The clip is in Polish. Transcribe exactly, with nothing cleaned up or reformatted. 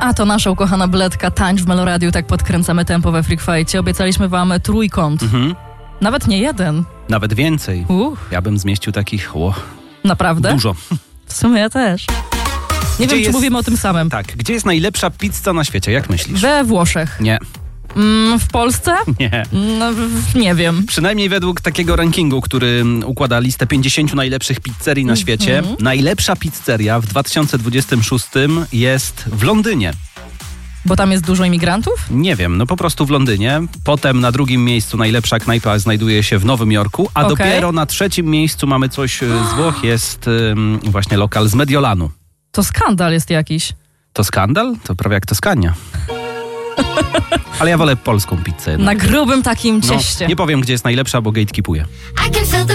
A to nasza ukochana biletka Tańcz w Meloradiu, tak podkręcamy tempo we Freak Fight'cie. Obiecaliśmy wam trójkąt. Mhm. Nawet nie jeden. Nawet więcej. Uch. Ja bym zmieścił takich o, Naprawdę? dużo. W sumie ja też. Nie Gdzie wiem, czy jest- mówimy o tym samym. Tak, gdzie jest najlepsza pizza na świecie? Jak myślisz? We Włoszech. Nie, Mm, w Polsce? nie. No, w- nie wiem. Przynajmniej według takiego rankingu, który układa listę pięćdziesięciu najlepszych pizzerii na świecie, Mhm. najlepsza pizzeria w dwa tysiące dwudziestym szóstym jest w Londynie. Bo tam jest dużo imigrantów? Nie wiem, no po prostu w Londynie. Potem na drugim miejscu najlepsza knajpa znajduje się w Nowym Jorku, a Okej. dopiero na trzecim miejscu mamy coś e, z Włoch, jest ym, właśnie lokal z Mediolanu. To skandal jest jakiś. To skandal? To prawie jak Toskania. Ale ja wolę polską pizzę. Na grubym takim No, cieście. nie powiem, gdzie jest najlepsza, bo gatekeepuję. I can feel the